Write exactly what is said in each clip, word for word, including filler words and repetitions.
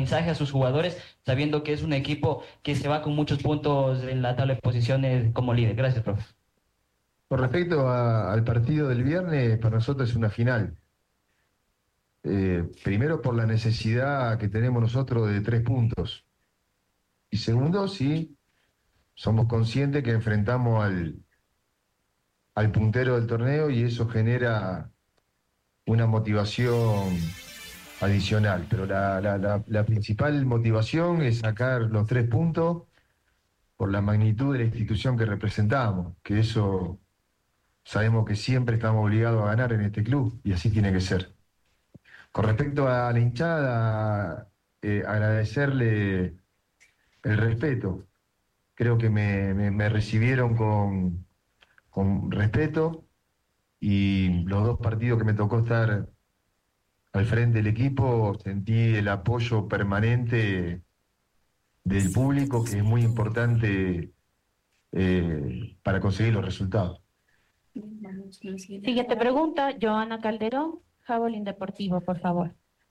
mensaje a sus jugadores, sabiendo que es un equipo que se va con muchos puntos en la tabla de posiciones como líder? Gracias, profe. Con respecto a- al partido del viernes, para nosotros es una final. Eh, primero por la necesidad que tenemos nosotros de tres puntos. Y segundo, sí, somos conscientes que enfrentamos al, al puntero del torneo y eso genera una motivación adicional. Pero la, la- la- la principal motivación es sacar los tres puntos por la magnitud de la institución que representamos, que eso sabemos que siempre estamos obligados a ganar en este club y así tiene que ser. Con respecto a la hinchada, eh, agradecerle el respeto. Creo que me, me- me recibieron con, con respeto y los dos partidos que me tocó estar al frente del equipo sentí el apoyo permanente del público, que es muy importante eh, para conseguir los resultados. Siguiente pregunta, Joana Calderón, Javelin Deportivo, por favor.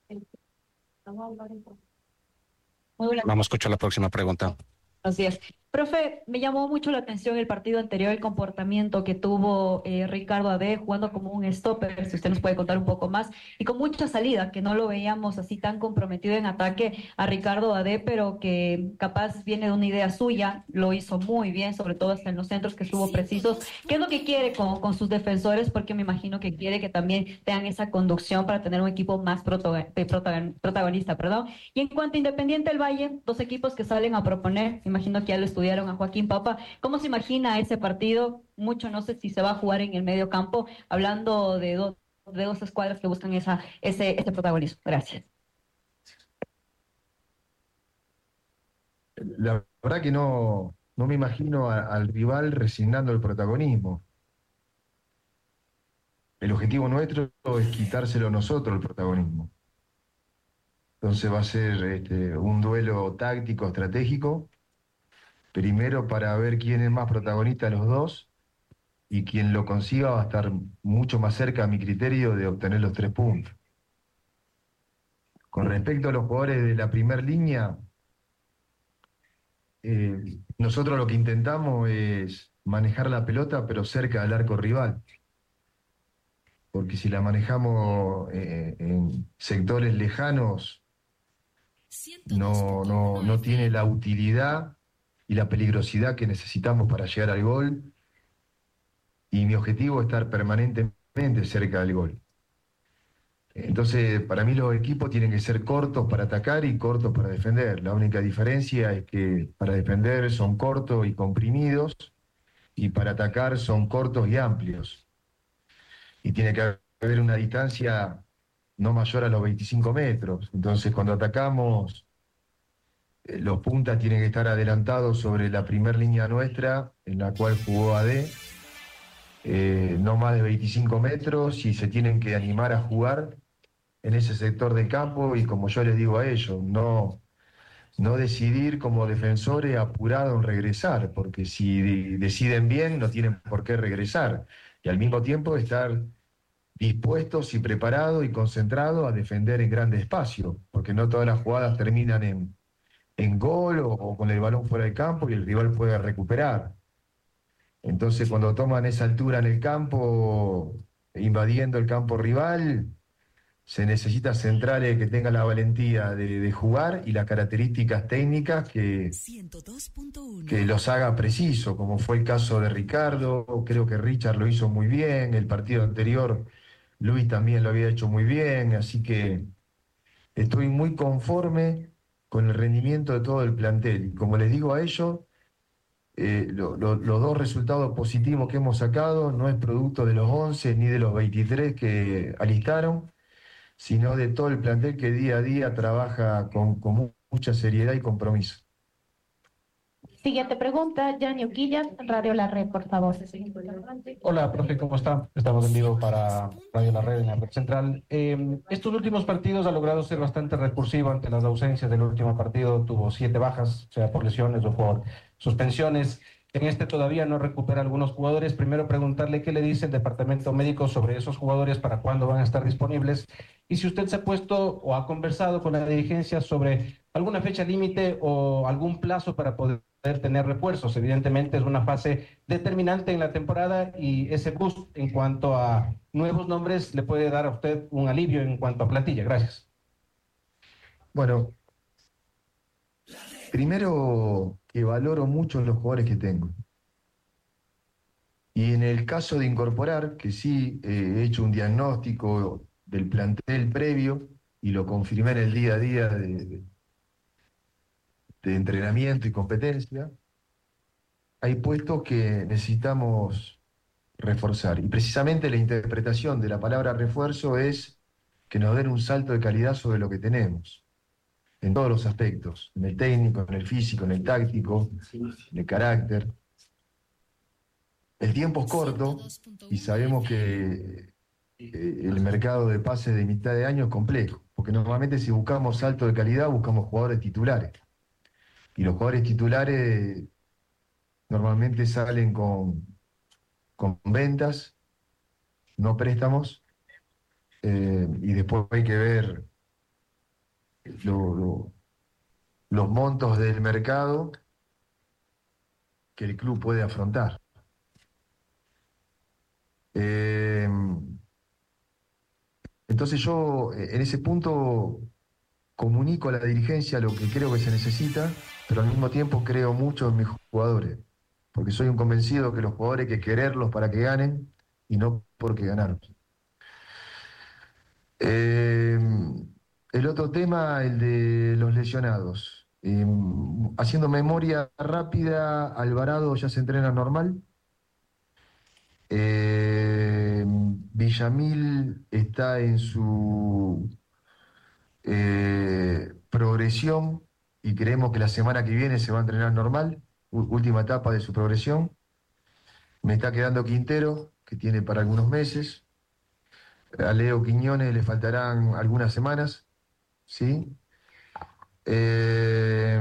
Muy buenas. Vamos a escuchar la próxima pregunta. Buenos días. Profe, me llamó mucho la atención el partido anterior, el comportamiento que tuvo eh, Ricardo Ade jugando como un stopper, si usted nos puede contar un poco más, y con mucha salida, que no lo veíamos así tan comprometido en ataque a Ricardo Ade, pero que capaz viene de una idea suya, lo hizo muy bien, sobre todo hasta en los centros que estuvo precisos. ¿Qué es lo que quiere con, con sus defensores? Porque me imagino que quiere que también tengan esa conducción para tener un equipo más protagon- protagon- protagonista, perdón. Y en cuanto a Independiente del Valle, dos equipos que salen a proponer, imagino que ya lo estudiaron a Joaquín Papa. ¿Cómo se imagina ese partido? Mucho no sé si se va a jugar en el medio campo, hablando de, do, de dos escuadras que buscan esa, ese, ese protagonismo. Gracias. La verdad que no, no me imagino a- al rival resignando el protagonismo. El objetivo nuestro es quitárselo nosotros el protagonismo. Entonces va a ser este, un duelo táctico, estratégico, primero para ver quién es más protagonista de los dos y quien lo consiga va a estar mucho más cerca, a mi criterio, de obtener los tres puntos. Con respecto a los jugadores de la primera línea, eh, nosotros lo que intentamos es manejar la pelota pero cerca del arco rival, porque si la manejamos eh, en sectores lejanos, no, no, no tiene la utilidad y la peligrosidad que necesitamos para llegar al gol, y mi objetivo es estar permanentemente cerca del gol. Entonces, para mí los equipos tienen que ser cortos para atacar y cortos para defender. La única diferencia es que para defender son cortos y comprimidos y para atacar son cortos y amplios. Y tiene que haber una distancia no mayor a los veinticinco metros. Entonces, cuando atacamos, eh, los puntas tienen que estar adelantados sobre la primera línea nuestra, en la cual jugó A D, eh, no más de veinticinco metros, y se tienen que animar a jugar en ese sector del campo y, como yo les digo a ellos, no, no decidir como defensores apurado en regresar, porque si de- deciden bien no tienen por qué regresar, y al mismo tiempo estar dispuestos y preparados y concentrados a defender en grande espacio, porque no todas las jugadas terminan en, en gol o, o con el balón fuera del campo y el rival puede recuperar. Entonces, cuando toman esa altura en el campo, invadiendo el campo rival, se necesita centrales que tengan la valentía de, de jugar y las características técnicas que, que los haga preciso, como fue el caso de Ricardo. Creo que Richard lo hizo muy bien, el partido anterior Luis también lo había hecho muy bien, así que estoy muy conforme con el rendimiento de todo el plantel. Y como les digo a ellos, eh, lo- lo- los dos resultados positivos que hemos sacado no es producto de los once ni de los veintitrés que alistaron, sino de todo el plantel que día a día trabaja con, con mu- mucha seriedad y compromiso. Siguiente pregunta, Gianni Uquillas, Radio La Red, por favor. Hola, profe, ¿cómo está? Estamos en vivo para Radio La Red en la Red Central. Eh, estos últimos partidos ha logrado ser bastante recursivo ante las ausencias del último partido. Tuvo siete bajas, sea por lesiones o por suspensiones. en este todavía no recupera algunos jugadores. Primero preguntarle qué le dice el departamento médico sobre esos jugadores, para cuándo van a estar disponibles, y si usted se ha puesto o ha conversado con la dirigencia sobre alguna fecha límite o algún plazo para poder tener refuerzos. Evidentemente es una fase determinante en la temporada y ese boost en cuanto a nuevos nombres le puede dar a usted un alivio en cuanto a plantilla. Gracias. Bueno, primero que valoro mucho los jugadores que tengo. Y en el caso de incorporar, que sí eh, he hecho un diagnóstico del plantel previo y lo confirmé en el día a día de, de entrenamiento y competencia, hay puestos que necesitamos reforzar. Y precisamente la interpretación de la palabra refuerzo es que nos den un salto de calidad sobre lo que tenemos, en todos los aspectos, en el técnico, en el físico, en el táctico, en el carácter. El tiempo es corto y sabemos que eh, el mercado de pases de mitad de año es complejo, porque normalmente si buscamos salto de calidad buscamos jugadores titulares. Y los jugadores titulares normalmente salen con, con ventas, no préstamos, eh, y después hay que ver lo, lo, los montos del mercado que el club puede afrontar. Eh, entonces yo en ese punto comunico a la dirigencia lo que creo que se necesita, pero al mismo tiempo creo mucho en mis jugadores, porque soy un convencido que los jugadores hay que quererlos para que ganen y no porque ganaron. Eh, el otro tema, el de los lesionados. Eh, haciendo memoria rápida, Alvarado ya se entrena normal. Eh, Villamil está en su eh, progresión y creemos que la semana que viene se va a entrenar normal, última etapa de su progresión. Me está quedando Quintero, que tiene para algunos meses. A Leo Quiñones le faltarán algunas semanas, ¿sí? Eh,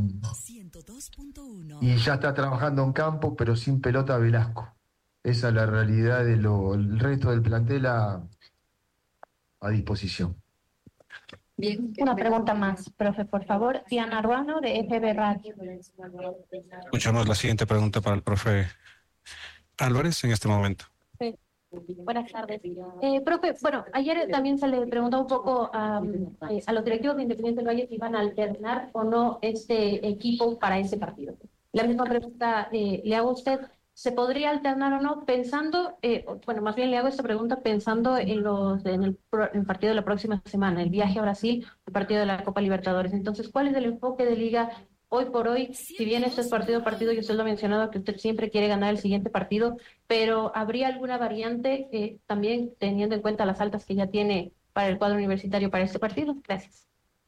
y ya está trabajando en campo, pero sin pelota Velasco. Esa es la realidad del resto del plantel a, a disposición. Bien, una pregunta más, profe, por favor. Diana Ruano, de F B Radio. Escuchamos la siguiente pregunta para el profe Álvarez en este momento. Sí. Buenas tardes. Eh, profe, bueno, ayer también se le preguntó un poco a, a los directivos de Independiente del Valle si iban a alternar o no este equipo para ese partido. La misma pregunta eh, le hago a usted. ¿Se podría alternar o no? Pensando, eh, bueno, más bien le hago esta pregunta pensando en los en el, pro, en el partido de la próxima semana, el viaje a Brasil, el partido de la Copa Libertadores. Entonces, ¿cuál es el enfoque de Liga hoy por hoy? Si bien este es partido a partido, y usted lo ha mencionado, que usted siempre quiere ganar el siguiente partido, pero ¿habría alguna variante eh, también teniendo en cuenta las altas que ya tiene para el cuadro universitario para este partido? Gracias.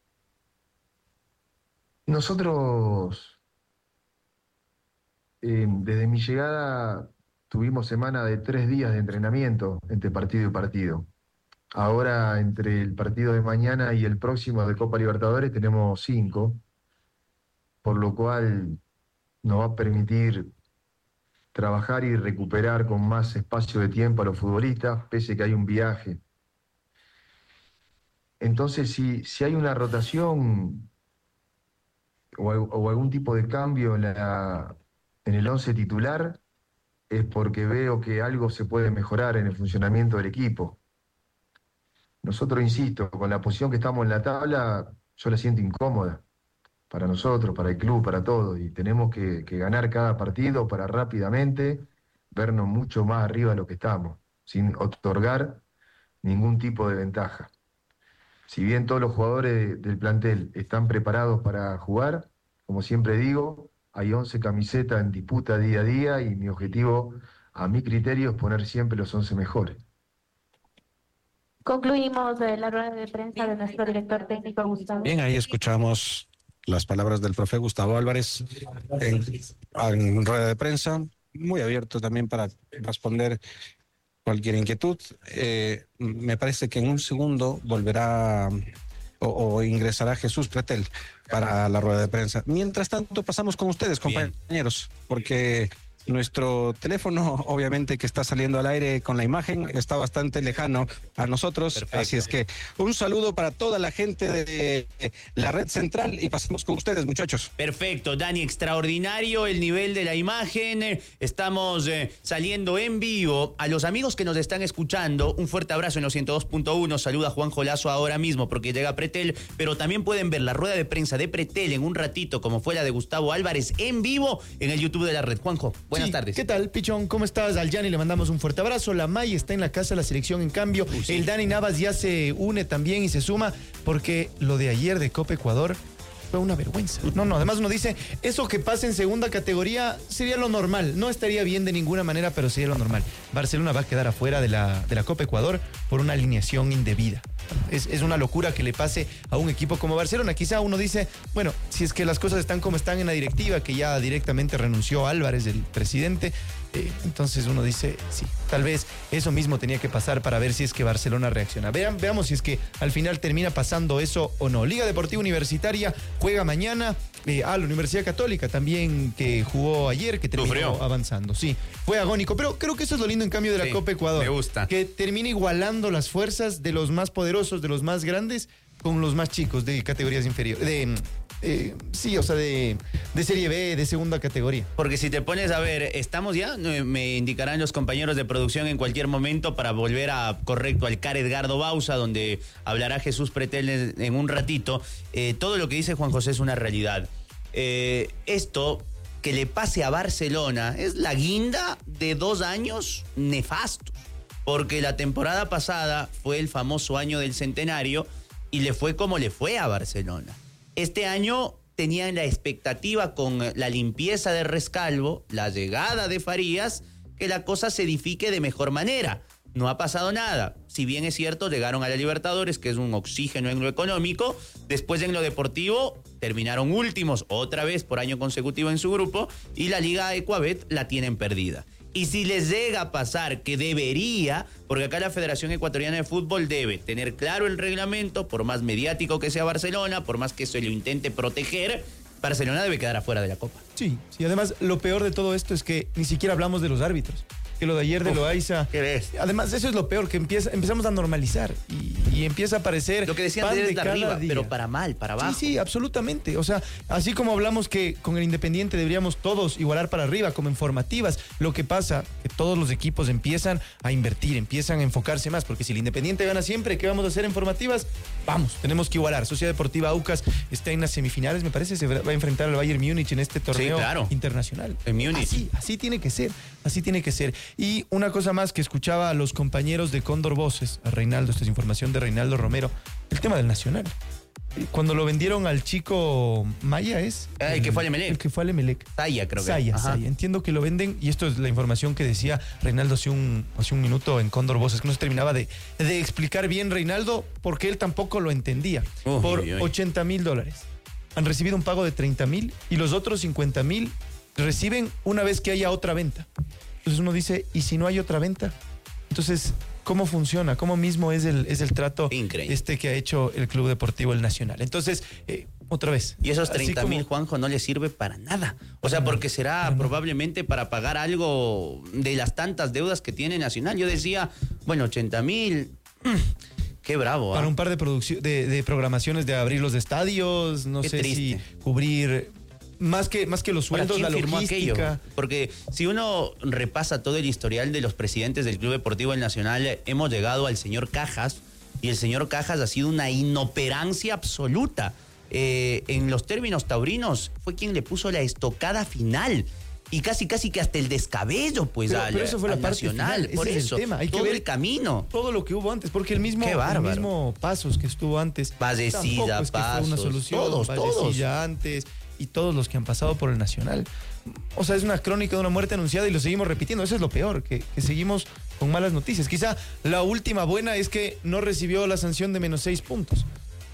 Nosotros... Eh, desde mi llegada tuvimos semana de tres días de entrenamiento entre partido y partido. Ahora, entre el partido de mañana y el próximo de Copa Libertadores, tenemos cinco, por lo cual nos va a permitir trabajar y recuperar con más espacio de tiempo a los futbolistas, pese a que hay un viaje. Entonces, si, si hay una rotación o, o algún tipo de cambio en la... en el once titular, es porque veo que algo se puede mejorar en el funcionamiento del equipo. Nosotros, insisto, con la posición que estamos en la tabla, yo la siento incómoda para nosotros, para el club, para todos, y tenemos que, que ganar cada partido para rápidamente vernos mucho más arriba de lo que estamos, sin otorgar ningún tipo de ventaja. Si bien todos los jugadores del plantel están preparados para jugar, como siempre digo, hay once camisetas en disputa día a día y mi objetivo, a mi criterio, es poner siempre los once mejores. Concluimos eh, la rueda de prensa de nuestro director técnico, Gustavo. Bien, ahí escuchamos las palabras del profe Gustavo Álvarez en, en rueda de prensa, muy abierto también para responder cualquier inquietud. Eh, me parece que en un segundo volverá o, o ingresará Jesús Pretel para la rueda de prensa. Mientras tanto, pasamos con ustedes, compañeros, porque nuestro teléfono, obviamente, que está saliendo al aire con la imagen, está bastante lejano a nosotros. Perfecto. Así es que un saludo para toda la gente de la red central y pasamos con ustedes, muchachos. Perfecto, Dani, extraordinario el nivel de la imagen. Estamos eh, saliendo en vivo. A los amigos que nos están escuchando, un fuerte abrazo en los ciento dos punto uno. Saluda a Juanjo Lazo ahora mismo porque llega Pretel, pero también pueden ver la rueda de prensa de Pretel en un ratito, como fue la de Gustavo Álvarez, en vivo en el YouTube de la red. Juanjo, buenas sí. tardes. ¿Qué tal, Pichón? ¿Cómo estás? Al Gianni le mandamos un fuerte abrazo. La May está en la casa de la selección, en cambio. Uy, sí. El Dani Navas ya se une también y se suma porque lo de ayer de Copa Ecuador fue una vergüenza. No, no, además uno dice, eso que pasa en segunda categoría sería lo normal. No estaría bien de ninguna manera, pero sería lo normal. Barcelona va a quedar afuera de la, de la Copa Ecuador por una alineación indebida. Es, es una locura que le pase a un equipo como Barcelona. Quizá uno dice, bueno, si es que las cosas están como están en la directiva, que ya directamente renunció Álvarez, el presidente, eh, entonces uno dice, sí, tal vez eso mismo tenía que pasar para ver si es que Barcelona reacciona. Vean, veamos si es que al final termina pasando eso o no. Liga Deportiva Universitaria juega mañana. Eh, a la Universidad Católica también, que jugó ayer, que terminó Sufrió. avanzando. Sí, fue agónico, pero creo que eso es lo lindo en cambio de la sí, Copa Ecuador. Me gusta. Que termina igualando las fuerzas de los más poderosos, de los más grandes, con los más chicos de categorías inferiores. De, eh, sí, o sea, de, de Serie B, de segunda categoría. Porque si te pones a ver, estamos ya, me indicarán los compañeros de producción en cualquier momento para volver a, correcto, al C A R Edgardo Bausa, donde hablará Jesús Pretel en un ratito. Eh, todo lo que dice Juan José es una realidad. Eh, esto que le pase a Barcelona es la guinda de dos años nefastos, porque la temporada pasada fue el famoso año del centenario y le fue como le fue a Barcelona. Este año tenían la expectativa con la limpieza de Rescalvo, la llegada de Farías, que la cosa se edifique de mejor manera. No ha pasado nada. Si bien es cierto, llegaron a la Libertadores, que es un oxígeno en lo económico. Después, en lo deportivo, terminaron últimos otra vez por año consecutivo en su grupo y la Liga Ecuabet la tienen perdida. Y si les llega a pasar, que debería, porque acá la Federación Ecuatoriana de Fútbol debe tener claro el reglamento, por más mediático que sea Barcelona, por más que se lo intente proteger, Barcelona debe quedar afuera de la Copa. Sí, sí, además lo peor de todo esto es que ni siquiera hablamos de los árbitros. Que lo de ayer de Uf, Loaiza. ¿Qué ves? Además, eso es lo peor, que empieza, empezamos a normalizar y, y empieza a aparecer. Lo que decían de, de arriba, día. Pero para mal, para abajo. Sí, sí, absolutamente. O sea, así como hablamos que con el Independiente deberíamos todos igualar para arriba, como en formativas, lo que pasa que todos los equipos empiezan a invertir, empiezan a enfocarse más, porque si el Independiente gana siempre, ¿qué vamos a hacer en formativas? Vamos, tenemos que igualar. Sociedad Deportiva Aucas está en las semifinales, me parece, se va a enfrentar al Bayern Múnich en este torneo sí, claro. internacional. En Múnich. Así, así tiene que ser, así tiene que ser. Y una cosa más que escuchaba a los compañeros de Cóndor Voces, a Reinaldo, esta es información de Reinaldo Romero, el tema del Nacional. Cuando lo vendieron al chico Maya es... El, el que fue al Emelec. El que fue al Emelec. Saya, creo que. Saya, Saya. Entiendo que lo venden, y esto es la información que decía Reinaldo hace un, hace un minuto en Cóndor Voces, que no se terminaba de, de explicar bien Reinaldo, porque él tampoco lo entendía. Uy, por uy, uy. ochenta mil dólares. Han recibido un pago de treinta mil y los otros cincuenta mil reciben una vez que haya otra venta. Entonces uno dice, ¿y si no hay otra venta? Entonces, ¿cómo funciona? ¿Cómo mismo es el, es el trato Increíble. este que ha hecho el Club Deportivo El Nacional? Entonces, eh, otra vez. Y esos treinta mil, como... Juanjo, no le sirve para nada. O sea, porque será para probablemente para pagar algo de las tantas deudas que tiene Nacional. Yo decía, bueno, ochenta mil... Qué bravo. ¿eh? Para un par de, de, de programaciones de abrir los estadios, no Qué sé triste. si cubrir... Más que, más que los sueldos, la logística. Aquello? Porque si uno repasa todo el historial de los presidentes del Club Deportivo El Nacional, hemos llegado al señor Cajas, y el señor Cajas ha sido una inoperancia absoluta. Eh, en los términos taurinos, fue quien le puso la estocada final. Y casi, casi que hasta el descabello, pues, pero, al, pero eso fue la parte Nacional. Final. Por Ese eso, es el tema. Hay todo que ver el camino. Todo lo que hubo antes, porque el mismo, el mismo Pasos que estuvo antes. Vallecilla, es que Pasos, fue una solución. todos, Vallecilla todos. antes y todos los que han pasado por el Nacional. O sea, es una crónica de una muerte anunciada y lo seguimos repitiendo. Eso es lo peor, que, que seguimos con malas noticias. Quizá la última buena es que no recibió la sanción de menos seis puntos.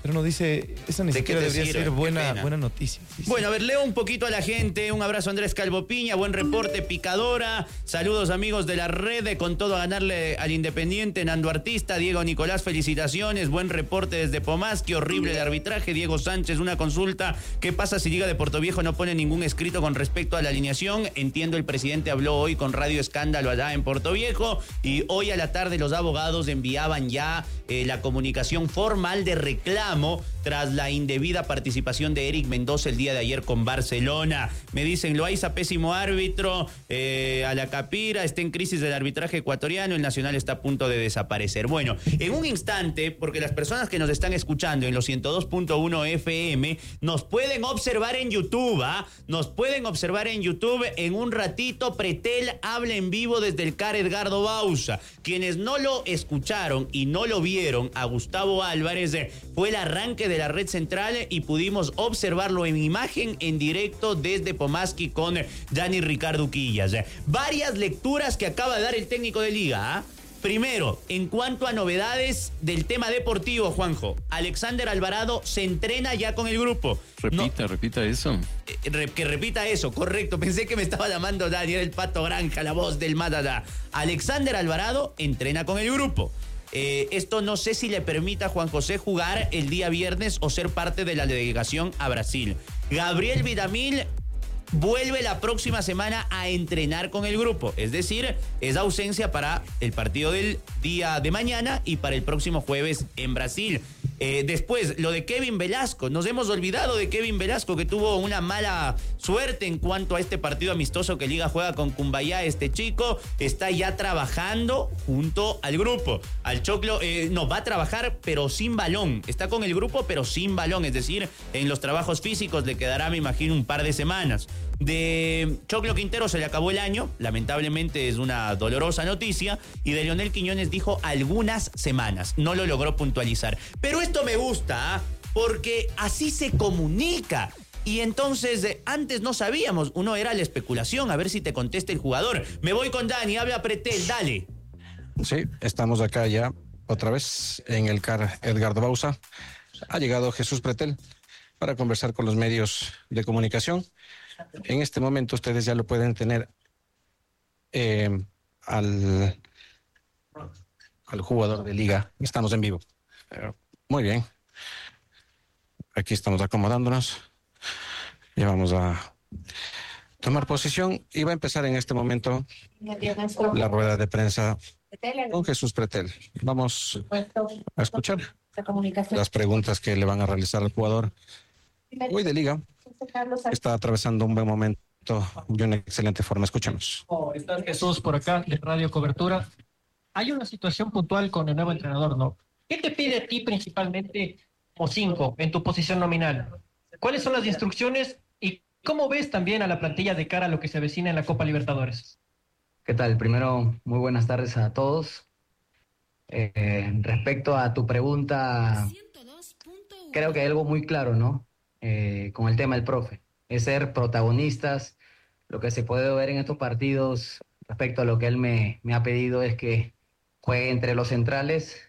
Pero no dice, eso ni ¿De siquiera qué te debería sirve? ser Qué buena, pena. buena noticia. Sí, sí. Bueno, a ver, leo un poquito a la gente. Un abrazo a Andrés Calvo Piña, buen reporte, picadora. Saludos amigos de la red, con todo a ganarle al Independiente. Nando Artista, Diego Nicolás, felicitaciones. Buen reporte desde Pomasqui, horrible el arbitraje. Diego Sánchez, una consulta. ¿Qué pasa si Liga de Portoviejo no pone ningún escrito con respecto a la alineación? Entiendo, el presidente habló hoy con Radio Escándalo allá en Portoviejo y hoy a la tarde los abogados enviaban ya eh, la comunicación formal de reclamo tras la indebida participación de Eric Mendoza el día de ayer con Barcelona. Me dicen, Loaiza, pésimo árbitro, eh, a la Capira, está en crisis del arbitraje ecuatoriano, el Nacional está a punto de desaparecer. Bueno, en un instante, porque las personas que nos están escuchando en los ciento dos punto uno F M nos pueden observar en YouTube, ¿ah? Nos pueden observar en YouTube en un ratito. Pretel habla en vivo desde el C A R Edgardo Bauza. Quienes no lo escucharon y no lo vieron a Gustavo Álvarez, eh, fue el arranque de la red central y pudimos observarlo en imagen en directo desde Pomasqui con Dani Ricardo Quillas. Varias lecturas que acaba de dar el técnico de Liga, ¿ah? Primero, en cuanto a novedades del tema deportivo, Juanjo, Alexander Alvarado se entrena ya con el grupo. Repita, No, repita eso. eh, re- que repita eso, correcto. Pensé que me estaba llamando Daniel el Pato Granja, la voz del Matadá. Alexander Alvarado entrena con el grupo. Eh, esto no sé si le permita a Juan José jugar el día viernes o ser parte de la delegación a Brasil. Gabriel Vidamil vuelve la próxima semana a entrenar con el grupo, es decir, es ausencia para el partido del día de mañana y para el próximo jueves en Brasil. Eh, después, lo de Kevin Velasco. Nos hemos olvidado de Kevin Velasco, que tuvo una mala suerte en cuanto a este partido amistoso que Liga juega con Cumbayá. Este chico está ya trabajando junto al grupo. Al Choclo, eh, no, va a trabajar pero sin balón. Está con el grupo pero sin balón, es decir, en los trabajos físicos le quedará, me imagino, un par de semanas. De Choclo Quintero se le acabó el año, lamentablemente es una dolorosa noticia, y de Leonel Quiñones dijo algunas semanas, no lo logró puntualizar. Pero esto me gusta, ¿ah? Porque así se comunica. Y entonces, eh, antes no sabíamos, uno era la especulación, a ver si te contesta el jugador. Me voy con Dani, habla Pretel, dale. Sí, estamos acá ya otra vez en el C A R Edgardo Bauza. Ha llegado Jesús Pretel para conversar con los medios de comunicación. En este momento ustedes ya lo pueden tener eh, al, al jugador de Liga. Estamos en vivo. Eh, muy bien. Aquí estamos acomodándonos. Ya vamos a tomar posición y va a empezar en este momento la rueda de prensa con Jesús Pretel. Vamos a escuchar las preguntas que le van a realizar al jugador hoy de Liga. Está atravesando un buen momento y una excelente forma. Escuchemos. Oh, está Jesús por acá de Radio Cobertura. Hay una situación puntual con el nuevo entrenador, ¿no? ¿Qué te pide a ti principalmente como cinco en tu posición nominal? ¿Cuáles son las instrucciones y cómo ves también a la plantilla de cara a lo que se avecina en la Copa Libertadores? ¿Qué tal? Primero, muy buenas tardes a todos. Eh, respecto a tu pregunta, creo que hay algo muy claro, ¿no? Eh, con el tema del profe, es ser protagonistas. Lo que se puede ver en estos partidos respecto a lo que él me, me ha pedido es que juegue entre los centrales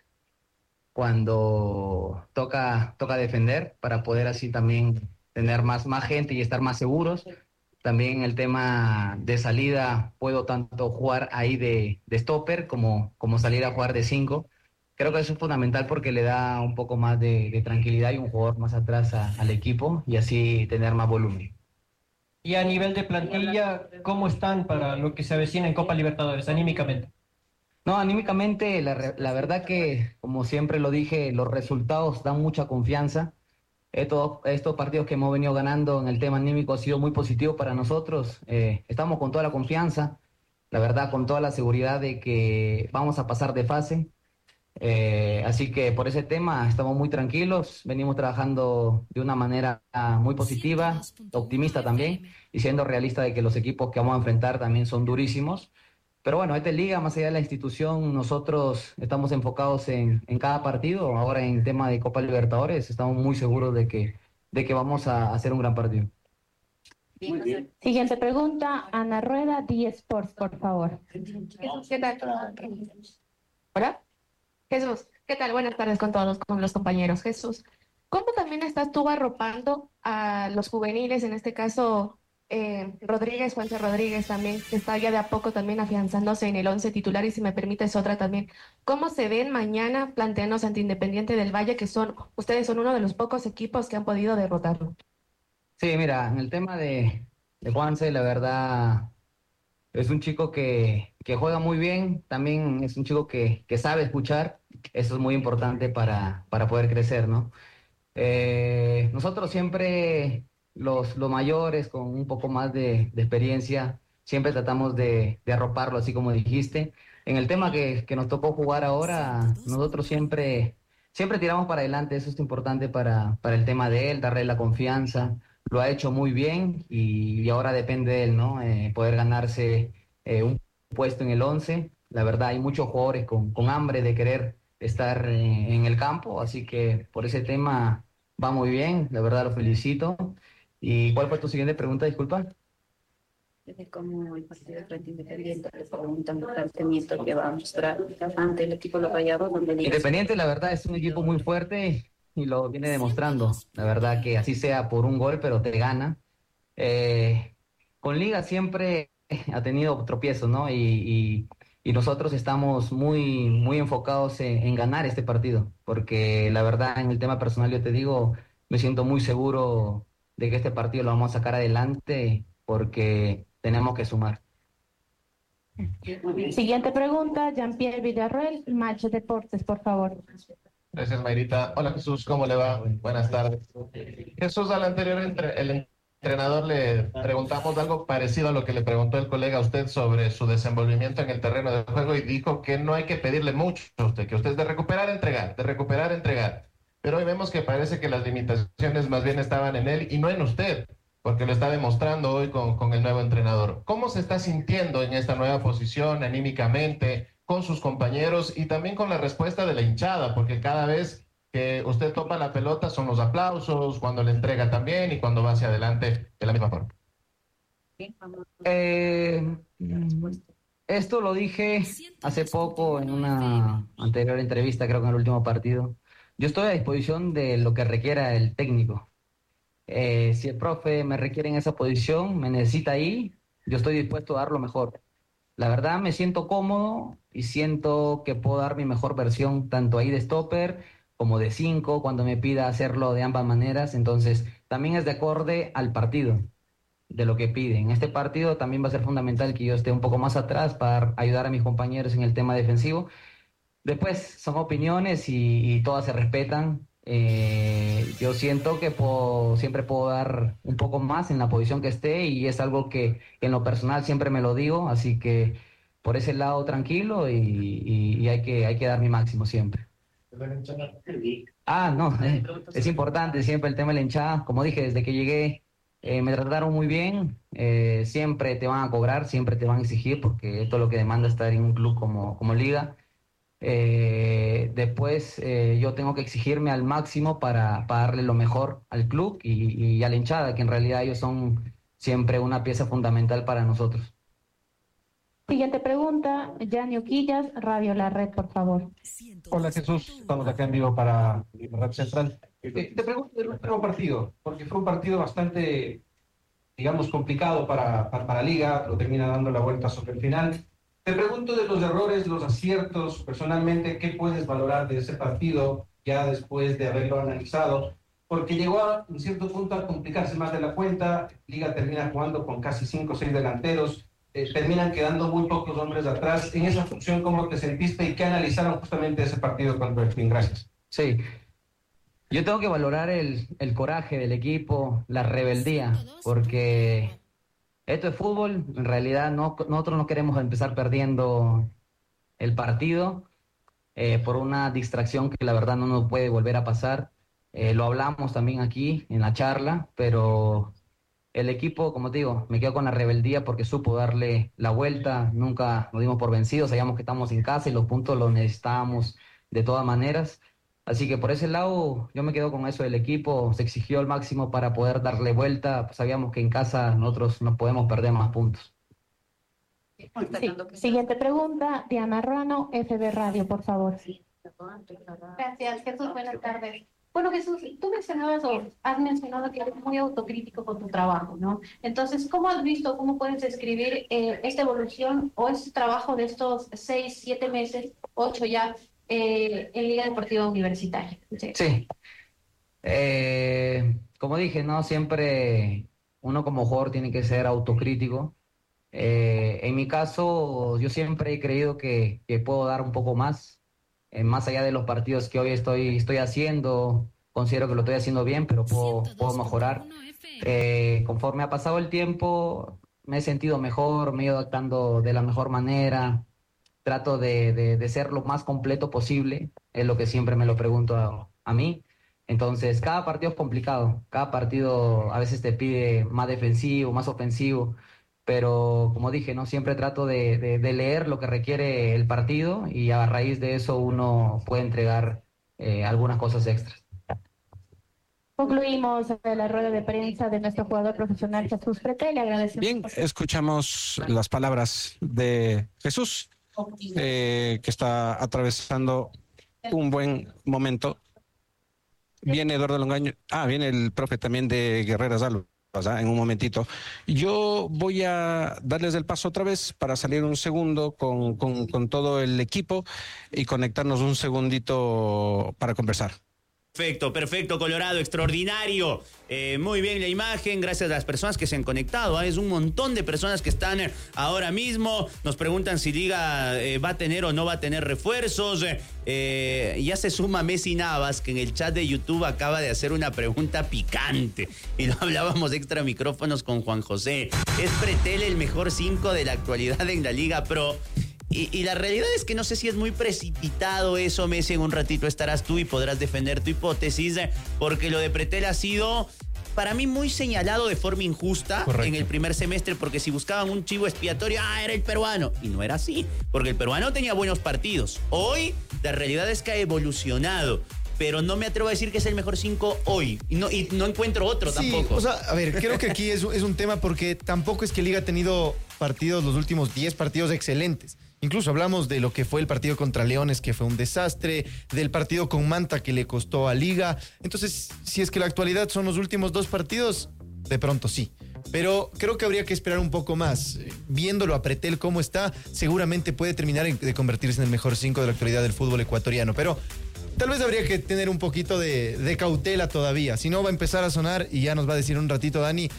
cuando toca, toca defender, para poder así también tener más, más gente y estar más seguros. También el tema de salida, puedo tanto jugar ahí de, de stopper como, como salir a jugar de cinco. Creo que eso es fundamental porque le da un poco más de, de tranquilidad y un jugador más atrás a, al equipo y así tener más volumen. Y a nivel de plantilla, ¿cómo están para lo que se avecina en Copa Libertadores, anímicamente? No, anímicamente, la, la verdad que, como siempre lo dije, los resultados dan mucha confianza. Estos, estos partidos que hemos venido ganando en el tema anímico ha sido muy positivo para nosotros. Eh, estamos con toda la confianza, la verdad, con toda la seguridad de que vamos a pasar de fase. Eh, así que por ese tema estamos muy tranquilos, venimos trabajando de una manera muy positiva, optimista también, y siendo realista de que los equipos que vamos a enfrentar también son durísimos. Pero bueno, esta liga, más allá de la institución, nosotros estamos enfocados en, en cada partido. Ahora en tema de Copa Libertadores estamos muy seguros de que, de que vamos a hacer un gran partido. Siguiente pregunta, Ana Rueda, D Sports, por favor. ¿Qué tal? Hola. Jesús, ¿qué tal? Buenas tardes con todos, con los compañeros. Jesús, ¿Cómo también estás tú arropando a los juveniles, en este caso eh, Rodríguez, Juanse Rodríguez también, que está ya de a poco también afianzándose en el once titular y si me permites otra también? ¿Cómo se ven mañana planteándose ante Independiente del Valle, que son, ustedes son uno de los pocos equipos que han podido derrotarlo? Sí, mira, en el tema de, de Juanse, la verdad, es un chico que, que juega muy bien, también es un chico que, que sabe escuchar, eso es muy importante para, para poder crecer, ¿no? Eh, nosotros siempre, los, los mayores con un poco más de, de experiencia, siempre tratamos de, de arroparlo, así como dijiste. En el tema que, que nos tocó jugar ahora, nosotros siempre, siempre tiramos para adelante, eso es importante para, para el tema de él, darle la confianza. Lo ha hecho muy bien y, y ahora depende de él, ¿no? Eh, poder ganarse eh, un puesto en el once. La verdad, hay muchos jugadores con, con hambre de querer estar eh, en el campo, así que por ese tema va muy bien, la verdad lo felicito. ¿Y cuál fue tu siguiente pregunta, disculpa? Desde cómo el partido frente Independiente le preguntan el planteamiento que va a mostrar ante el equipo de los Rayados. Donde Independiente, la verdad, es un equipo muy fuerte y lo viene demostrando. La verdad que así sea por un gol, pero te gana. Eh, con Liga siempre ha tenido tropiezos, ¿no? Y, y, y nosotros estamos muy, muy enfocados en, en ganar este partido, porque la verdad, en el tema personal, yo te digo, me siento muy seguro de que este partido lo vamos a sacar adelante, porque tenemos que sumar. Siguiente pregunta, Jean-Pierre Villarroel, Match Deportes, por favor. Gracias, Mayrita. Hola, Jesús, ¿cómo le va? Buenas tardes. Jesús, al anterior entre, el entrenador le preguntamos algo parecido a lo que le preguntó el colega a usted sobre su desenvolvimiento en el terreno de juego y dijo que no hay que pedirle mucho a usted, que usted es de recuperar, entregar, de recuperar, entregar. Pero hoy vemos que parece que las limitaciones más bien estaban en él y no en usted, porque lo está demostrando hoy con, con el nuevo entrenador. ¿Cómo se está sintiendo en esta nueva posición anímicamente, con sus compañeros y también con la respuesta de la hinchada? Porque cada vez que usted topa la pelota son los aplausos, cuando le entrega también y cuando va hacia adelante de la misma forma. Eh, esto lo dije hace poco en una anterior entrevista, creo que en el último partido. Yo estoy a disposición de lo que requiera el técnico. Eh, si el profe me requiere en esa posición, me necesita ahí, yo estoy dispuesto a dar lo mejor. La verdad me siento cómodo y siento que puedo dar mi mejor versión tanto ahí de stopper como de cinco cuando me pida hacerlo de ambas maneras. Entonces también es de acorde al partido, de lo que pide. En este partido también va a ser fundamental que yo esté un poco más atrás para ayudar a mis compañeros en el tema defensivo. Después son opiniones y, y todas se respetan. Eh, yo siento que puedo, siempre puedo dar un poco más en la posición que esté y es algo que en lo personal siempre me lo digo, así que por ese lado tranquilo y, y, y hay, que, hay que dar mi máximo siempre. Ah, no, eh, es importante siempre el tema de la hinchada. Como dije, desde que llegué eh, me trataron muy bien, eh, siempre te van a cobrar, siempre te van a exigir porque esto es lo que demanda estar en un club como, como Liga. Eh, después eh, yo tengo que exigirme al máximo para, para darle lo mejor al club y, y a la hinchada, que en realidad ellos son siempre una pieza fundamental para nosotros. Siguiente pregunta, Yanio Quillas, Radio La Red, por favor. Hola Jesús, estamos acá en vivo para Red Central. Eh, te pregunto del último partido, porque fue un partido bastante, digamos, complicado para, para, para Liga, lo termina dando la vuelta sobre el final. Te pregunto de los errores, los aciertos, personalmente, ¿qué puedes valorar de ese partido ya después de haberlo analizado? Porque llegó a un cierto punto a complicarse más de la cuenta, Liga termina jugando con casi cinco o seis delanteros, eh, terminan quedando muy pocos hombres atrás. En esa función, ¿cómo te sentiste y qué analizaron justamente ese partido contra el Fin? Gracias. Sí, yo tengo que valorar el, el coraje del equipo, la rebeldía, porque esto es fútbol, en realidad no, nosotros no queremos empezar perdiendo el partido eh, por una distracción que la verdad no nos puede volver a pasar. Eh, lo hablamos también aquí en la charla, pero el equipo, como te digo, me quedo con la rebeldía porque supo darle la vuelta, nunca nos dimos por vencidos, sabíamos que estamos en casa y los puntos los necesitábamos de todas maneras. Así que por ese lado yo me quedo con eso del equipo, se exigió al máximo para poder darle vuelta, pues sabíamos que en casa nosotros no podemos perder más puntos. Sí. Siguiente pregunta, Diana Ruano, F B Radio, por favor. Gracias, Jesús, buenas tardes. Bueno, Jesús, tú mencionabas o has mencionado que eres muy autocrítico con tu trabajo, ¿no? Entonces, ¿cómo has visto, cómo puedes describir eh, esta evolución o este trabajo de estos seis, siete meses, ocho ya, eh, en Liga Deportiva Universitaria? Sí. Sí. Eh, como dije, ¿no? Siempre uno como jugador tiene que ser autocrítico. Eh, en mi caso, yo siempre he creído que, que puedo dar un poco más, eh, más allá de los partidos que hoy estoy, estoy haciendo. Considero que lo estoy haciendo bien, pero puedo, puedo mejorar. Eh, conforme ha pasado el tiempo, me he sentido mejor, me he ido adaptando de la mejor manera. Trato de, de, de ser lo más completo posible, es lo que siempre me lo pregunto a, a mí. Entonces, cada partido es complicado, cada partido a veces te pide más defensivo, más ofensivo, pero como dije, ¿no? Siempre trato de, de, de leer lo que requiere el partido y a raíz de eso uno puede entregar eh, algunas cosas extras. Concluimos la rueda de prensa de nuestro jugador profesional Jesús Pretel. Le agradecemos. Bien, escuchamos las palabras de Jesús, eh, que está atravesando un buen momento. Viene Eduardo Longaño. Ah, viene el profe también de Guerreras Alba, ¿verdad? En un momentito. Yo voy a darles el paso otra vez para salir un segundo con, con, con todo el equipo y conectarnos un segundito para conversar. Perfecto, perfecto, Colorado, extraordinario. Eh, muy bien la imagen, gracias a las personas que se han conectado. ¿eh? Es un montón de personas que están eh, ahora mismo. Nos preguntan si Liga eh, va a tener o no va a tener refuerzos. Eh, ya se suma Messi Navas, que en el chat de YouTube acaba de hacer una pregunta picante. Y lo hablábamos extra micrófonos con Juan José. ¿Es Pretel el mejor cinco de la actualidad en la Liga Pro? Y, y la realidad es que no sé si es muy precipitado eso, Messi. En un ratito estarás tú y podrás defender tu hipótesis, porque lo de Pretel ha sido, para mí, muy señalado de forma injusta. Correcto. En el primer semestre, porque si buscaban un chivo expiatorio, ah, era el peruano. Y no era así, porque el peruano tenía buenos partidos. Hoy, la realidad es que ha evolucionado. Pero no me atrevo a decir que es el mejor cinco hoy. Y no, y no encuentro otro sí, tampoco. O sea, a ver, creo que aquí es, es un tema porque tampoco es que Liga ha tenido partidos, los últimos diez partidos excelentes. Incluso hablamos de lo que fue el partido contra Leones, que fue un desastre, del partido con Manta, que le costó a Liga. Entonces, si es que la actualidad son los últimos dos partidos, de pronto sí. Pero creo que habría que esperar un poco más. Viéndolo a Pretel cómo está, seguramente puede terminar de convertirse en el mejor cinco de la actualidad del fútbol ecuatoriano. Pero tal vez habría que tener un poquito de, de cautela todavía. Si no, va a empezar a sonar, y ya nos va a decir un ratito Dani,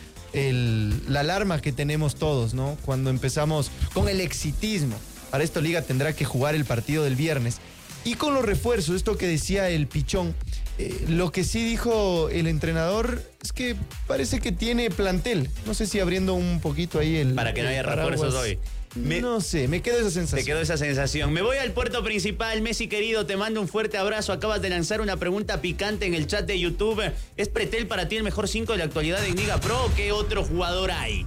el, la alarma que tenemos todos, ¿no? Cuando empezamos con el exitismo. Para esto Liga tendrá que jugar el partido del viernes. Y con los refuerzos, esto que decía el Pichón, eh, lo que sí dijo el entrenador es que parece que tiene plantel. No sé si abriendo un poquito ahí el... Para que no haya refuerzos hoy. Me, no sé, me quedó esa sensación. Te quedó esa sensación. Me voy al puerto principal. Messi querido, te mando un fuerte abrazo. Acabas de lanzar una pregunta picante en el chat de YouTube. ¿Es Pretel para ti el mejor cinco de la actualidad en Liga Pro o qué otro jugador hay?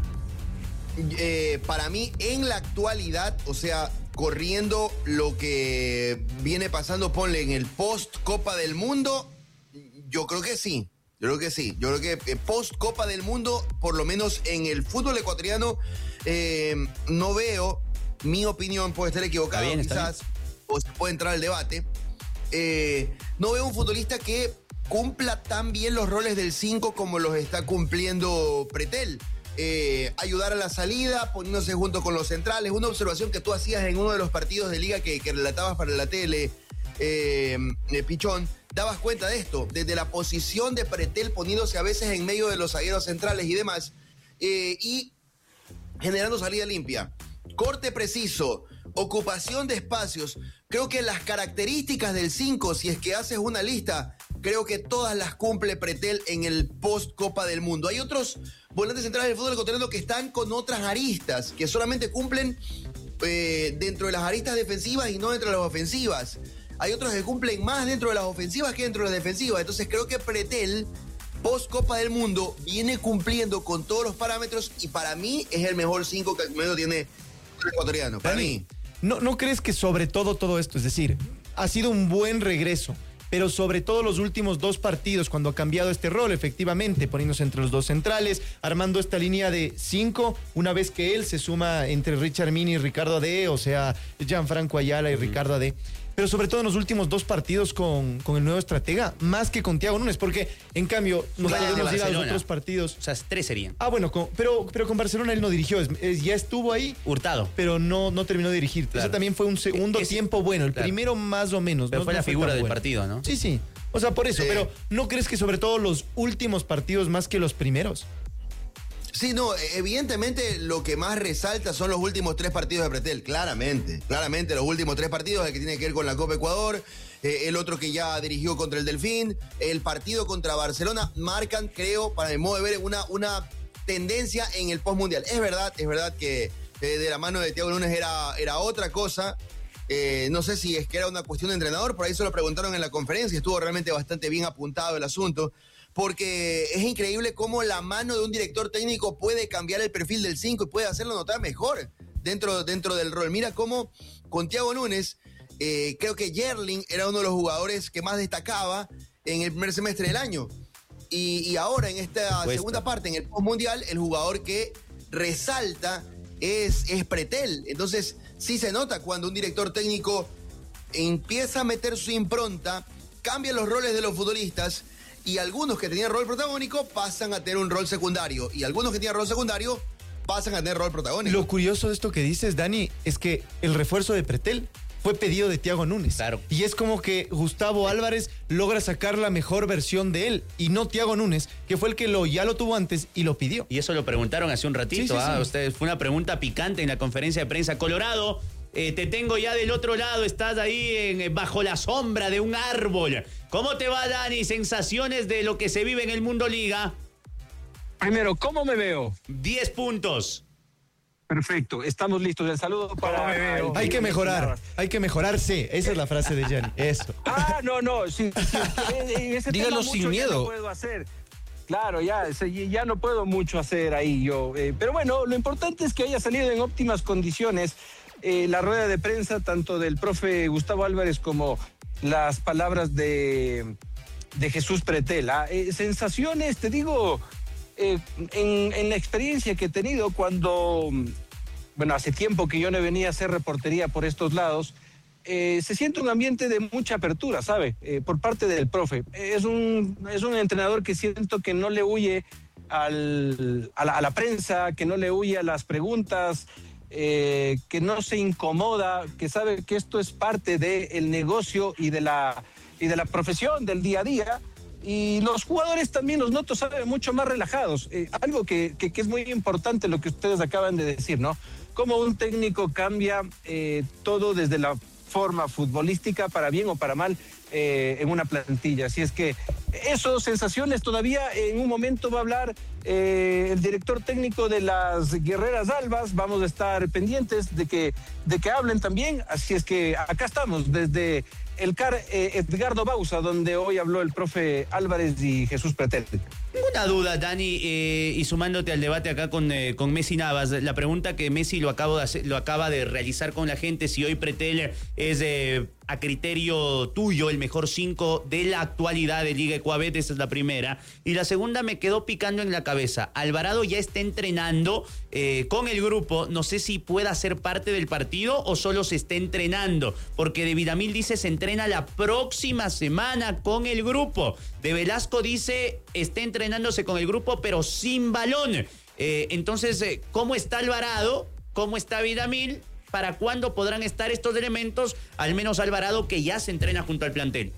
Eh, para mí, en la actualidad, o sea, corriendo lo que viene pasando, ponle en el post Copa del Mundo, yo creo que sí. Yo creo que sí. Yo creo que post Copa del Mundo, por lo menos en el fútbol ecuatoriano, eh, no veo, mi opinión puede estar equivocada, bien, quizás, o se puede entrar al debate. Eh, no veo un futbolista que cumpla tan bien los roles del cinco como los está cumpliendo Pretel. Eh, ayudar a la salida, poniéndose junto con los centrales. Una observación que tú hacías en uno de los partidos de Liga que, que relatabas para la tele, eh, eh, Pichón, dabas cuenta de esto, desde la posición de Pretel poniéndose a veces en medio de los zagueros centrales y demás, eh, y generando salida limpia, corte preciso, ocupación de espacios. Creo que las características del cinco, si es que haces una lista, creo que todas las cumple Pretel en el post Copa del Mundo. Hay otros volantes centrales del fútbol ecuatoriano que están con otras aristas, que solamente cumplen eh, dentro de las aristas defensivas y no dentro de las ofensivas. Hay otros que cumplen más dentro de las ofensivas que dentro de las defensivas. Entonces creo que Pretel, post Copa del Mundo, viene cumpliendo con todos los parámetros y para mí es el mejor cinco que al menos tiene el ecuatoriano. Para Dani, mí. ¿no, ¿No crees que sobre todo todo esto, es decir, ha sido un buen regreso? Pero sobre todo los últimos dos partidos, cuando ha cambiado este rol, efectivamente, poniéndose entre los dos centrales, armando esta línea de cinco, una vez que él se suma entre Richard Mini y Ricardo Ade, o sea, Gianfranco Ayala y uh-huh. Ricardo Ade. pero sobre todo en los últimos dos partidos con, con el nuevo estratega, más que con Thiago Núñez, porque en cambio nos Claro, podemos ir a los Barcelona. otros partidos. O sea, tres serían. Ah, bueno, con- pero, pero con Barcelona él no dirigió, es- es- ya estuvo ahí. Hurtado. Pero no, no terminó de dirigir. Claro. Ese también fue un segundo Es- tiempo bueno, el claro. primero más o menos. Pero no- fue no la figura tan del bueno. partido, ¿no? Sí, sí. O sea, por eso, Sí. pero ¿no crees que sobre todo los últimos partidos más que los primeros? Sí, no, evidentemente lo que más resalta son los últimos tres partidos de Pretel, claramente, claramente los últimos tres partidos, el que tiene que ver con la Copa Ecuador, eh, el otro que ya dirigió contra el Delfín, el partido contra Barcelona, marcan, creo, para mi modo de ver, una, una tendencia en el postmundial. Es verdad, es verdad que eh, de la mano de Thiago Núñez era, era otra cosa. Eh, no sé si es que era una cuestión de entrenador, por ahí se lo preguntaron en la conferencia, estuvo realmente bastante bien apuntado el asunto, porque es increíble cómo la mano de un director técnico puede cambiar el perfil del cinco y puede hacerlo notar mejor dentro, dentro del rol. Mira cómo con Thiago Núñez, eh, creo que Yerling era uno de los jugadores que más destacaba en el primer semestre del año. Y, y ahora en esta Cuesta. segunda parte, en el postmundial, el jugador que resalta es, es Pretel. Entonces, sí se nota cuando un director técnico empieza a meter su impronta, cambia los roles de los futbolistas y algunos que tenían rol protagónico pasan a tener un rol secundario y algunos que tenían rol secundario pasan a tener rol protagónico. Lo curioso de esto que dices, Dani, es que el refuerzo de Pretel fue pedido de Thiago Núñez. Claro. Y es como que Gustavo Álvarez logra sacar la mejor versión de él y no Thiago Núñez, que fue el que lo, ya lo tuvo antes y lo pidió. Y eso lo preguntaron hace un ratito, Sí, sí, ¿ah? sí. Ustedes, fue una pregunta picante en la conferencia de prensa. Colorado, eh, te tengo ya del otro lado, estás ahí en, eh, bajo la sombra de un árbol. ¿Cómo te va, Dani? Sensaciones de lo que se vive en el Mundo Liga. Primero, ¿cómo me veo? diez puntos. Perfecto, estamos listos. El saludo para... el- Hay que mejorar, hay que mejorarse. Esa es la frase de Gianni. Eso. Ah, no, no. Sí, sí, en ese Dígalo tema sin mucho ya miedo. no puedo hacer. Claro, ya, ese- ya no puedo mucho hacer ahí yo. eh, pero bueno, lo importante es que haya salido en óptimas condiciones eh, la rueda de prensa, tanto del profe Gustavo Álvarez como las palabras de, de Jesús Pretel. Ah, eh, sensaciones, te digo, eh, en, en la experiencia que he tenido cuando, bueno, hace tiempo que yo no venía a hacer reportería por estos lados, eh, se siente un ambiente de mucha apertura, ¿sabe? Eh, por parte del profe. Es un, es un entrenador que siento que no le huye al, a, la, a la prensa, que no le huye a las preguntas, eh, que no se incomoda, que sabe que esto es parte del negocio y de la, y de la profesión, del día a día. Y los jugadores también los noto, saben, mucho más relajados. Eh, algo que, que, que es muy importante lo que ustedes acaban de decir, ¿no? Cómo un técnico cambia eh, todo desde la forma futbolística, para bien o para mal, eh, en una plantilla. Así es que esas sensaciones todavía en un momento va a hablar eh, el director técnico de las Guerreras Albas. Vamos a estar pendientes de que, de que hablen también. Así es que acá estamos desde el C A R eh, Edgardo Bauza, donde hoy habló el profe Álvarez y Jesús Pretel. Una duda, Dani, eh, y sumándote al debate acá con, eh, con Messi Navas, la pregunta que Messi lo, acabo de hacer, lo acaba de realizar con la gente, si hoy Pretel es eh, a criterio tuyo el mejor cinco de la actualidad de Liga Ecuabet, esa es la primera. Y la segunda me quedó picando en la cabeza. Alvarado ya está entrenando eh, con el grupo, no sé si pueda ser parte del partido o solo se está entrenando, porque de Vidamil dice se entrena la próxima semana con el grupo. De Velasco dice está entrenándose con el grupo pero sin balón. Eh, entonces, eh, ¿cómo está Alvarado? ¿Cómo está Vidamil? ¿Para cuándo podrán estar estos elementos? Al menos Alvarado, que ya se entrena junto al plantel.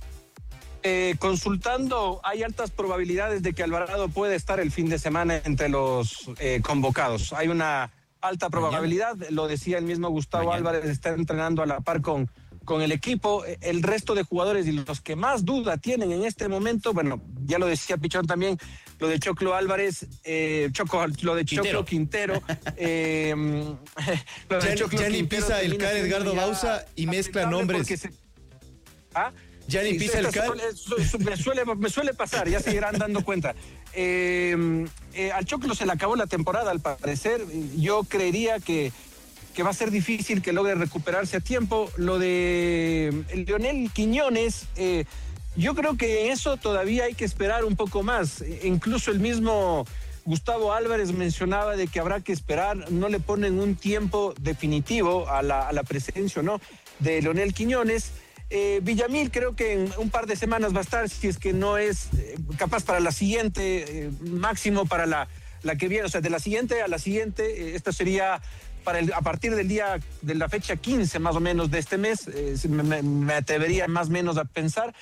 Eh, consultando, hay altas probabilidades de que Alvarado pueda estar el fin de semana entre los eh, convocados. Hay una alta probabilidad, lo decía el mismo Gustavo Mañana. Álvarez, está entrenando a la par con, con el equipo. El resto de jugadores y los que más duda tienen en este momento, bueno, ya lo decía Pichón también, lo de Choclo Álvarez, eh, Choco, lo de Choclo Quintero. eh, lo de Ya, Choclo ya ni Quintero pisa el termina C A R siendo Edgardo ya Bauza y mezcla nombres. se- ¿Ah? Ya ni Sí, pisa el esta C A R. suele- su- me, suele, me suele pasar, ya se irán dando cuenta. Eh, eh, al Choclo se le acabó la temporada, al parecer. Yo creería que, que va a ser difícil que logre recuperarse a tiempo. Lo de Leonel Quiñones, eh, yo creo que en eso todavía hay que esperar un poco más. E incluso el mismo Gustavo Álvarez mencionaba de que habrá que esperar, no le ponen un tiempo definitivo a la, a la presencia o no. de Leonel Quiñones. Eh, Villamil creo que en un par de semanas va a estar, si es que no es eh, capaz para la siguiente, eh, máximo para la, la que viene, o sea, de la siguiente a la siguiente, eh, esto sería para el, a partir del día, de la fecha quince más o menos de este mes, eh, me, me atrevería más o menos a pensar.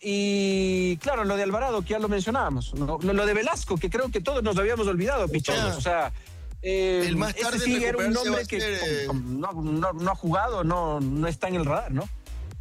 Y claro, lo de Alvarado, que ya lo mencionábamos, ¿no? lo, lo de Velasco, que creo que todos nos habíamos olvidado, pichón, o sea... Eh, el más tarde ese sí era un nombre que ser, eh... no, no, no ha jugado, no, no está en el radar, ¿no?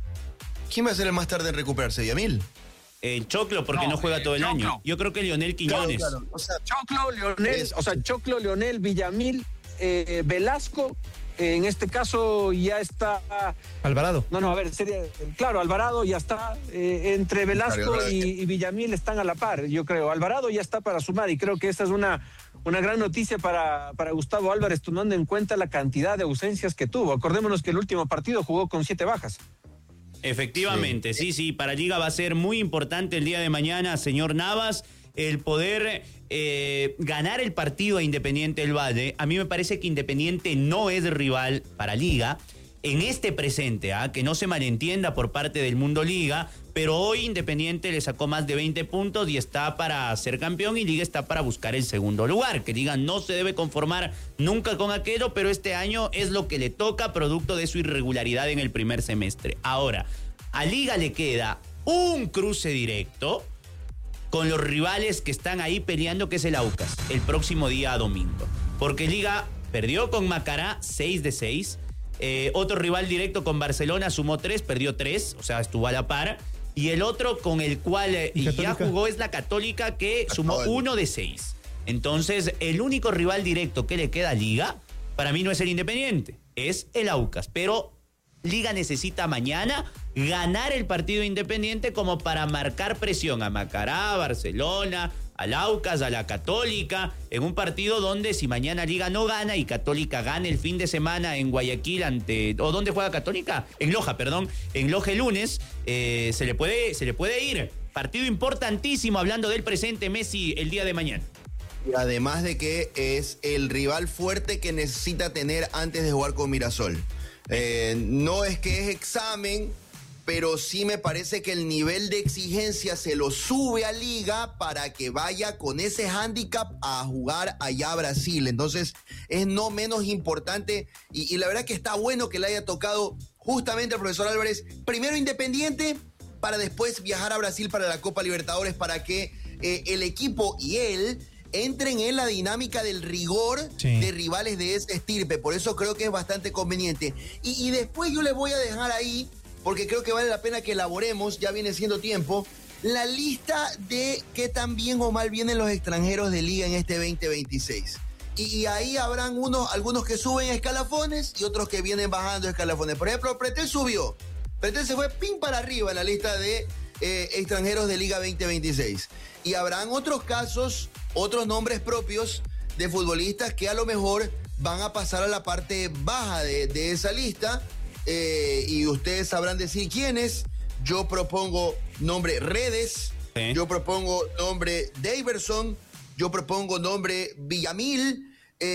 ¿Quién va a ser el más tarde en recuperarse, Villamil? El Choclo, porque no, no juega todo el Choclo. año. Yo creo que Leonel Quiñones. Claro, claro. O sea, Choclo, Leonel, es... o sea, Choclo, Leonel, Villamil, eh, Velasco, eh, en este caso ya está... Alvarado. No, no, a ver, sería, claro, Alvarado ya está, eh, entre Velasco claro, y, y Villamil están a la par, yo creo. Alvarado ya está para sumar y creo que esa es una, una gran noticia para, para Gustavo Álvarez, tomando en cuenta la cantidad de ausencias que tuvo. Acordémonos que el último partido jugó con siete bajas. Efectivamente, sí, sí, para Liga va a ser muy importante el día de mañana, señor Navas, el poder eh, ganar el partido a Independiente del Valle. A mí me parece que Independiente no es rival para Liga en este presente, ¿ah? Que no se malentienda por parte del Mundo Liga, pero hoy Independiente le sacó más de veinte puntos y está para ser campeón y Liga está para buscar el segundo lugar. Que Liga no se debe conformar nunca con aquello, pero este año es lo que le toca producto de su irregularidad en el primer semestre. Ahora, a Liga le queda un cruce directo con los rivales que están ahí peleando, que es el Aucas, el próximo día domingo. Porque Liga perdió con Macará seis de seis. Eh, otro rival directo con Barcelona sumó tres, perdió tres, o sea, estuvo a la par. Y el otro con el cual eh, ya jugó es la Católica, que sumó uno de seis. Entonces, el único rival directo que le queda a Liga, para mí no es el Independiente, es el Aucas. Pero Liga necesita mañana ganar el partido Independiente como para marcar presión a Macará, a Barcelona, al Aucas, a la Católica, en un partido donde si mañana Liga no gana y Católica gana el fin de semana en Guayaquil ante... ¿O dónde juega Católica? En Loja, perdón. En Loja el lunes, eh, se le puede, se le puede ir. Partido importantísimo, hablando del presente Messi el día de mañana. Y además de que es el rival fuerte que necesita tener antes de jugar con Mirasol. Eh, no es que es examen, pero sí me parece que el nivel de exigencia se lo sube a Liga para que vaya con ese hándicap a jugar allá a Brasil. Entonces es no menos importante y, y la verdad que está bueno que le haya tocado justamente al profesor Álvarez, primero Independiente, para después viajar a Brasil para la Copa Libertadores, para que eh, el equipo y él entren en la dinámica del rigor sí. de rivales de ese estirpe. Por eso creo que es bastante conveniente. Y, y después yo les voy a dejar ahí, porque creo que vale la pena que elaboremos, ya viene siendo tiempo, la lista de qué tan bien o mal vienen los extranjeros de Liga en este veinte veintiséis. Y, y ahí habrán unos, algunos que suben escalafones y otros que vienen bajando escalafones. Por ejemplo, Pretel subió. Pretel se fue pin para arriba en la lista de eh, extranjeros de Liga veinte veintiséis. Y habrán otros casos, otros nombres propios de futbolistas que a lo mejor van a pasar a la parte baja de, de esa lista. Eh, y ustedes sabrán decir quiénes. Yo propongo nombre Redes, ¿sí? Yo propongo nombre Daverson, yo propongo nombre Villamil,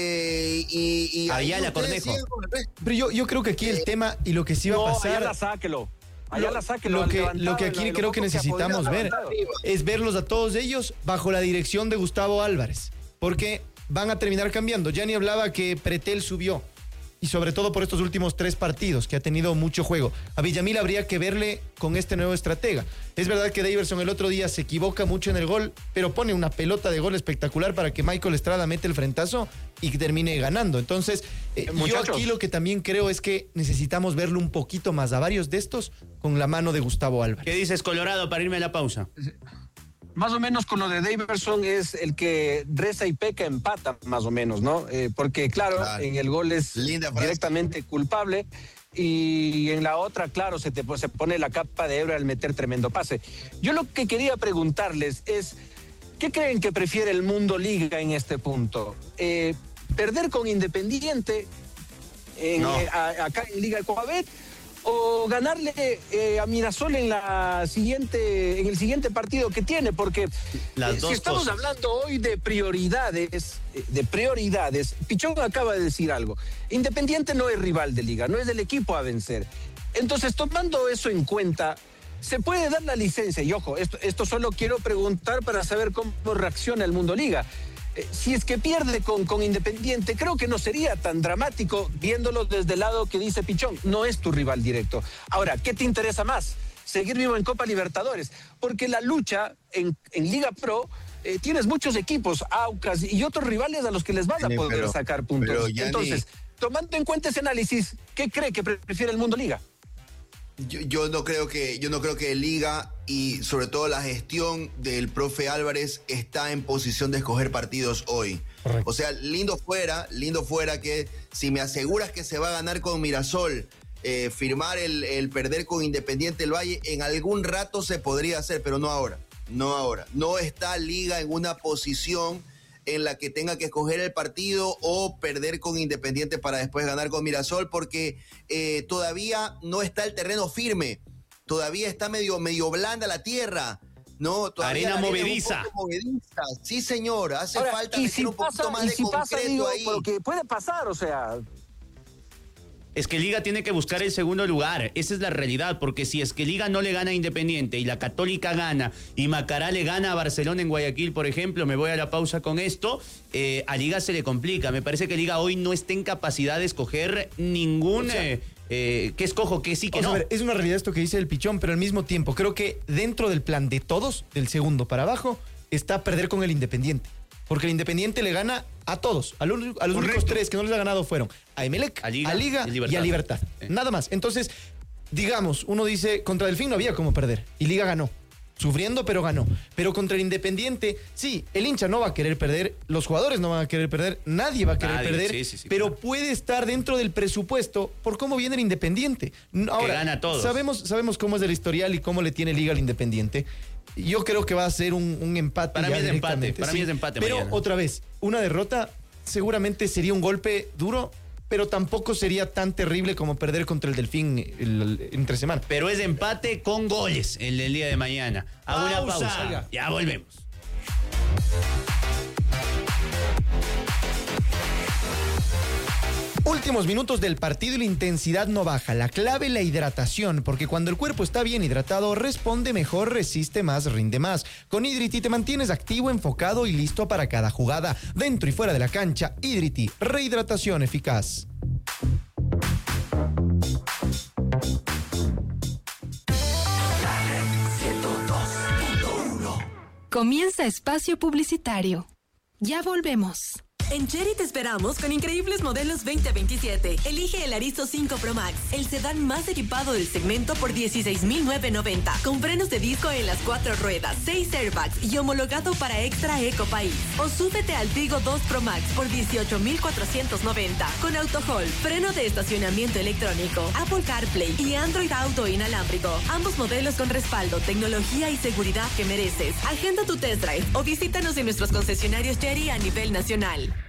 eh, y, y Ayala Cornejo. Pero yo, yo creo que aquí el eh, tema y lo que sí va no, a pasar. Ayala, sáquelo. Ayala, sáquelo. Lo que, lo que aquí creo que necesitamos ver es verlos a todos ellos bajo la dirección de Gustavo Álvarez, porque van a terminar cambiando. Ya ni hablaba que Pretel subió. Y sobre todo por estos últimos tres partidos, que ha tenido mucho juego. A Villamil habría que verle con este nuevo estratega. Es verdad que Daverson el otro día se equivoca mucho en el gol, pero pone una pelota de gol espectacular para que Michael Estrada mete el frentazo y que termine ganando. Entonces, eh, yo aquí lo que también creo es que necesitamos verlo un poquito más a varios de estos con la mano de Gustavo Álvarez. ¿Qué dices, Colorado, para irme a la pausa? Más o menos con lo de Daverson es el que reza y peca, empata, más o menos, ¿no? Eh, porque, claro, claro, en el gol es directamente culpable y en la otra, claro, se, te, se pone la capa de hebra al meter tremendo pase. Yo lo que quería preguntarles es, ¿qué creen que prefiere el Mundo Liga en este punto? Eh, ¿Perder con Independiente en, no. eh, a, acá en Liga Ecoabet? ¿O ganarle eh, a Mirasol en la siguiente, en el siguiente partido que tiene? Porque Las eh, dos si estamos cosas. hablando hoy de prioridades, de prioridades, Pichón acaba de decir algo. Independiente no es rival de Liga, no es el equipo a vencer. Entonces, tomando eso en cuenta, se puede dar la licencia. Y ojo, esto, esto solo quiero preguntar para saber cómo reacciona el Mundo Liga. Eh, si es que pierde con, con Independiente, creo que no sería tan dramático viéndolo desde el lado que dice Pichón. No es tu rival directo. Ahora, ¿qué te interesa más? Seguir vivo en Copa Libertadores. Porque la lucha en, en Liga Pro, eh, tienes muchos equipos, Aucas y otros rivales a los que les vas a poder pero, sacar puntos. pero, Gianni, Entonces, tomando en cuenta ese análisis, ¿qué cree que prefiere el Mundo Liga? Yo, yo no creo que yo no creo que Liga y sobre todo la gestión del profe Álvarez está en posición de escoger partidos hoy. Correcto. O sea, lindo fuera, lindo fuera que si me aseguras que se va a ganar con Mirasol, eh, firmar el, el perder con Independiente del Valle, en algún rato se podría hacer, pero no ahora, no ahora. No está Liga en una posición en la que tenga que escoger el partido o perder con Independiente para después ganar con Mirasol, porque eh, todavía no está el terreno firme, todavía está medio, medio blanda la tierra, ¿no? Todavía arena la movediza. un poco movediza. Sí, señor, hace Ahora, falta y meter si un poquito pasa, más y de si concreto pasa, digo, ahí. porque puede pasar, o sea... Es que Liga tiene que buscar el segundo lugar, esa es la realidad, porque si es que Liga no le gana a Independiente y la Católica gana y Macará le gana a Barcelona en Guayaquil, por ejemplo, me voy a la pausa con esto, eh, a Liga se le complica. Me parece que Liga hoy no está en capacidad de escoger ningún... O sea, eh, eh, ¿qué escojo? ¿Qué sí, que no? A ver, es una realidad esto que dice el Pichón, pero al mismo tiempo creo que dentro del plan de todos, del segundo para abajo, está perder con el Independiente. Porque el Independiente le gana a todos. A los, a los únicos tres que no les ha ganado fueron a Emelec, a Liga, a Liga y, Libertad. y a Libertad. Eh. Nada más. Entonces, digamos, uno dice, contra Delfín no había cómo perder. Y Liga ganó. Sufriendo, pero ganó. Pero contra el Independiente, sí, el hincha no va a querer perder, los jugadores no van a querer perder, nadie va a querer nadie, perder, sí, sí, sí, pero claro. puede estar dentro del presupuesto por cómo viene el Independiente. Ahora, que gana a todos. Sabemos, sabemos cómo es el historial y cómo le tiene Liga al Independiente. Yo creo que va a ser un, un empate. Para mí es empate, para sí. mí es empate. Pero mañana. Otra vez, una derrota seguramente sería un golpe duro, pero tampoco sería tan terrible como perder contra el Delfín el, el, entre semana. Pero es empate con goles el del día de mañana. Hago una pausa. Oiga. Ya volvemos. Últimos minutos del partido y la intensidad no baja. La clave, la hidratación, porque cuando el cuerpo está bien hidratado, responde mejor, resiste más, rinde más. Con Hidrity te mantienes activo, enfocado y listo para cada jugada. Dentro y fuera de la cancha, Hidrity, rehidratación eficaz. Comienza espacio publicitario. Ya volvemos. En Chery te esperamos con increíbles modelos veinte veintisiete. Elige el Arizo cinco Pro Max, el sedán más equipado del segmento por dieciséis mil novecientos noventa, con frenos de disco en las cuatro ruedas, seis airbags y homologado para Extra Eco País. O súbete al Tigo dos Pro Max por dieciocho mil cuatrocientos noventa, con auto hold, freno de estacionamiento electrónico, Apple CarPlay y Android Auto inalámbrico. Ambos modelos con respaldo, tecnología y seguridad que mereces. Agenda tu test drive o visítanos en nuestros concesionarios Chery a nivel nacional.